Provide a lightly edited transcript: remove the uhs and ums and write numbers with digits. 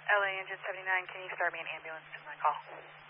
LA Engine 79, can you start me an ambulance to my call?